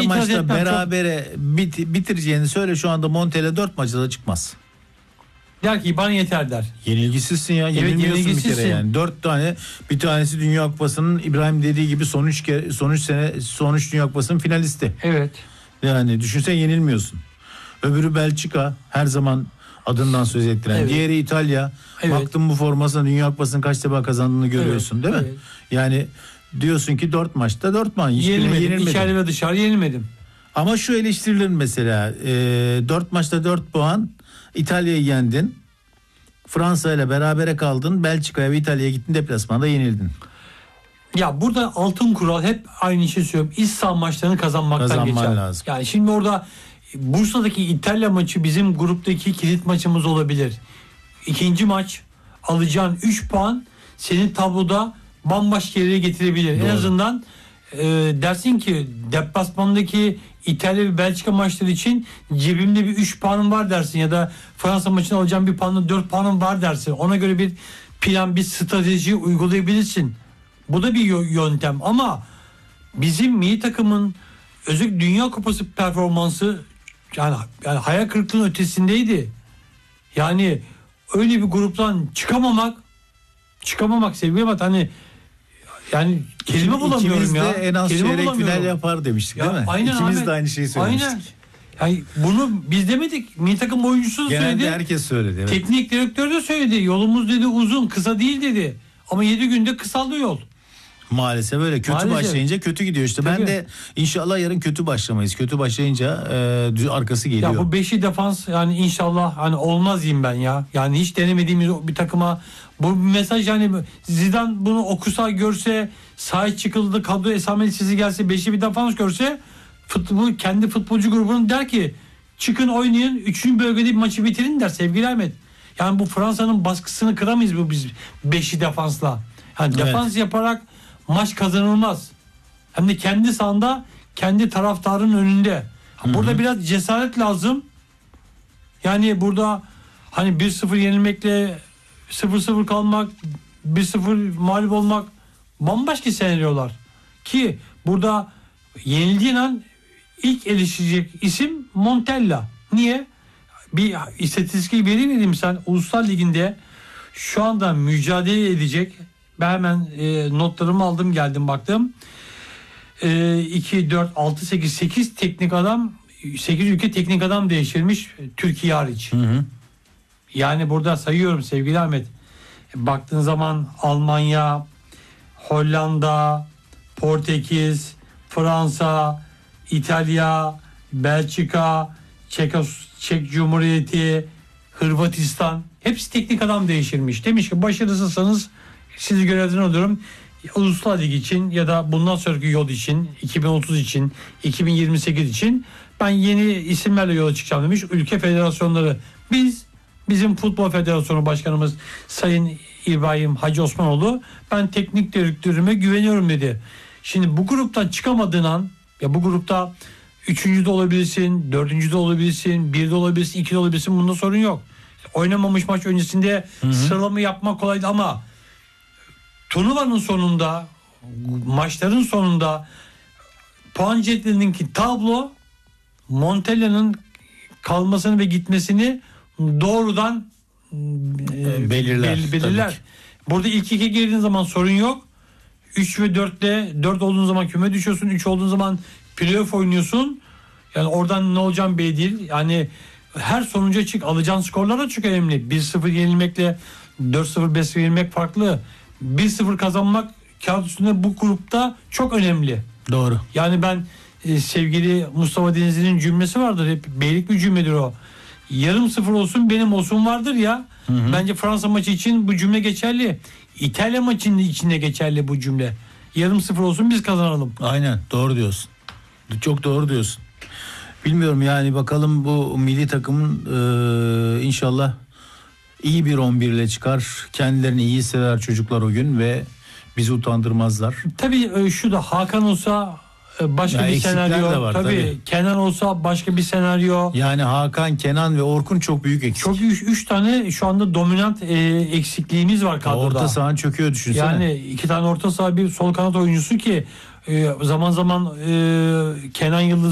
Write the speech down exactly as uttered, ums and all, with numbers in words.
maçta berabere bit, bitireceğini söyle, şu anda Montella dört maçta da çıkmaz. Der ki bana yeter der. Yenilgisizsin ya. Yenilmiyorsun evet, bir kere yani. Dört tane, bir tanesi Dünya Kupası'nın, İbrahim dediği gibi son üç kere, son üç sene son üç Dünya Kupası'nın finalisti. Evet. Yani düşünsen yenilmiyorsun. Öbürü Belçika, her zaman adından söz ettiren. Evet. Diğeri İtalya. Evet. Baktım bu formasına, Dünya Kupası'nın kaç defa kazandığını görüyorsun, evet, değil mi? Evet. Yani diyorsun ki dört maçta dört maç. Yenilmedim. İçeride ve dışarı yenilmedim. Ama şu eleştirilir mesela. E, dört maçta dört puan. İtalya'yı yendin. Fransa ile berabere kaldın. Belçika'ya ve İtalya'ya gittin, deplasmanda yenildin. Ya burada altın kural hep aynı şey söylüyorum. İç saha maçlarını kazanmaktan Kazanman geçer. lazım. Yani şimdi orada Bursa'daki İtalya maçı bizim gruptaki kilit maçımız olabilir. İkinci maç alacağın üç puan senin tabloda bambaşka yere getirebilir. Doğru. En azından e, dersin ki deplasmandaki İtalya ve Belçika maçları için cebimde bir üç puanım var dersin, ya da Fransa maçını alacağım bir puanla dört puanım var dersin. Ona göre bir plan, bir strateji uygulayabilirsin. Bu da bir yöntem, ama bizim milli takımın özellikle Dünya Kupası performansı yani, yani hayal kırıklığının ötesindeydi. Yani öyle bir gruptan çıkamamak çıkamamak sevgili Mat, hani yani kelime bulamıyorum İkimiz ya. de en az kelime çeyrek final yapar demiştik, ya, değil mi? Aynen, İkimiz abi, de aynı şeyi söylemiştik. Aynen. Yani bunu biz demedik. Milli takım oyuncusu da genelde söyledi. Herkes söyledi. Evet. Teknik direktör de söyledi. Yolumuz dedi uzun, kısa değil dedi. Ama yedi günde kısaldı yol. Maalesef öyle. Kötü Maalesef. başlayınca kötü gidiyor işte. Tabii. Ben de inşallah yarın kötü başlamayız. Kötü başlayınca e, arkası geliyor. Ya bu beşi defans yani inşallah hani olmaz diyeyim ben ya. Yani hiç denemediğimiz bir takıma bu mesaj, yani Zidane bunu okusa, görse, sahaya çıkıldı, kadro esamesi gelse, beşi bir defans görse, futbol, kendi futbolcu grubunun der ki çıkın oynayın, üçüncü bölgede bir maçı bitirin der sevgili Ahmet. Yani bu Fransa'nın baskısını kıramayız bu biz beşi defansla. Yani evet. Defans yaparak maç kazanılmaz. Hem de kendi sahanda, kendi taraftarın önünde. Hı-hı. Burada biraz cesaret lazım. Yani burada hani bir sıfır yenilmekle sıfır sıfır kalmak, bir sıfır mağlup olmak bambaşka senaryolar. Ki burada yenildiğin an ilk eleştirecek isim Montella. Niye? Bir istatistik veri vereyim sen. Uluslar Ligi'nde şu anda mücadele edecek. Ben hemen e, notlarımı aldım, geldim baktım. E, iki, dört, altı, sekiz, sekiz teknik adam, sekiz ülke teknik adam değiştirmiş Türkiye hariç. Hı hı. Yani burada sayıyorum sevgili Ahmet. Baktığın zaman Almanya, Hollanda, Portekiz, Fransa, İtalya, Belçika, Çekos, Çek Cumhuriyeti, Hırvatistan, hepsi teknik adam değiştirmiş. Demiş ki başarısızsanız sizi görevden alıyorum. Uluslar Ligi için ya da bundan sonraki yol için, iki bin otuz için, iki bin yirmi sekiz için ben yeni isimlerle yola çıkacağım demiş. Ülke federasyonları, biz bizim Futbol Federasyonu Başkanımız Sayın İbrahim Hacı Osmanoğlu, ben teknik direktörüme güveniyorum dedi. Şimdi bu gruptan çıkamadığın an, ya bu grupta üçüncü de olabilirsin, dördüncü de olabilirsin, bir de olabilirsin, iki de olabilirsin, bunda sorun yok. Oynamamış maç öncesinde hı hı. sıralama yapmak kolaydı, ama turnuvanın sonunda, maçların sonunda puan cetvelindeki tablo Montella'nın kalmasını ve gitmesini doğrudan e, belirler. Bel, belirler. Burada ilk iki girdiğin zaman sorun yok. üç ve dörtte dört olduğun zaman küme düşüyorsun. üç olduğun zaman playoff oynuyorsun. Yani oradan ne olacağım belli değil. Yani her sonuca çık. Alacağın skorlar da çok önemli. bir sıfır yenilmekle dört sıfır beş sıfır yenilmek farklı. bir sıfır kazanmak kağıt üstünde bu grupta çok önemli. Doğru. Yani ben e, sevgili Mustafa Denizli'nin cümlesi vardır. Hep beylik bir cümledir o. Yarım sıfır olsun benim olsun vardır ya. Hı hı. Bence Fransa maçı için bu cümle geçerli. İtalya maçının içinde geçerli bu cümle. Yarım sıfır olsun biz kazanalım. Aynen, doğru diyorsun. Çok doğru diyorsun. Bilmiyorum yani, bakalım bu milli takımın e, inşallah iyi bir on bir ile çıkar. Kendilerini iyi hisseder çocuklar o gün ve bizi utandırmazlar. Tabii şu da Hakan olsa başka ya bir senaryo. Var, tabii, tabii Kenan olsa başka bir senaryo. Yani Hakan, Kenan ve Orkun çok büyük eksik. Çok üç, üç tane şu anda dominant e, eksikliğimiz var kadroda. Orta sahan çöküyor, düşünsene. Yani iki tane orta saha, bir sol kanat oyuncusu ki e, zaman zaman e, Kenan Yıldız